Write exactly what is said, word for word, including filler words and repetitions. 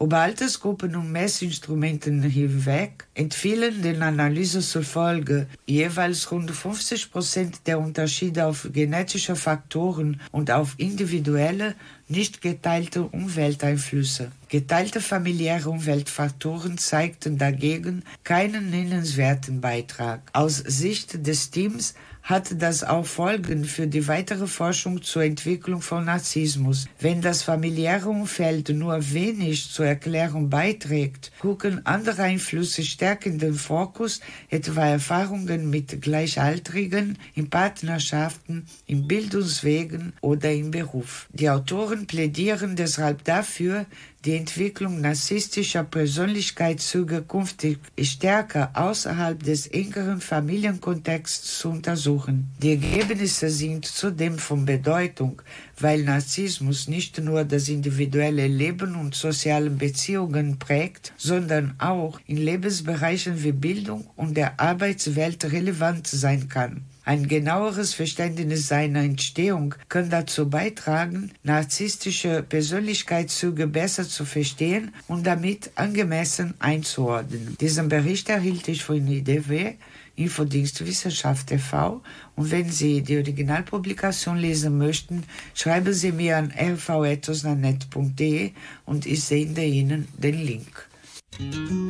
Über Altersgruppen und Messinstrumenten hinweg entfielen den Analysen zufolge jeweils rund fünfzig Prozent der Unterschiede auf genetische Faktoren und auf individuelle, nicht geteilte Umwelteinflüsse. Geteilte familiäre Umweltfaktoren zeigten dagegen keinen nennenswerten Beitrag. Aus Sicht des Teams hatte das auch Folgen für die weitere Forschung zur Entwicklung von Narzissmus. Wenn das familiäre Umfeld nur wenig zur Erklärung beiträgt, rücken andere Einflüsse stärker in den Fokus, etwa Erfahrungen mit Gleichaltrigen, in Partnerschaften, in Bildungswegen oder im Beruf. Die Autoren plädieren deshalb dafür, die Entwicklung narzisstischer Persönlichkeitszüge künftig stärker außerhalb des engeren Familienkontexts zu untersuchen. Die Ergebnisse sind zudem von Bedeutung, weil Narzissmus nicht nur das individuelle Leben und soziale Beziehungen prägt, sondern auch in Lebensbereichen wie Bildung und der Arbeitswelt relevant sein kann. Ein genaueres Verständnis seiner Entstehung kann dazu beitragen, narzisstische Persönlichkeitszüge besser zu verstehen und damit angemessen einzuordnen. Diesen Bericht erhielt ich von I D W, Infodienst Wissenschaft T V, und wenn Sie die Originalpublikation lesen möchten, schreiben Sie mir an r v at osnanet punkt d e und ich sende Ihnen den Link.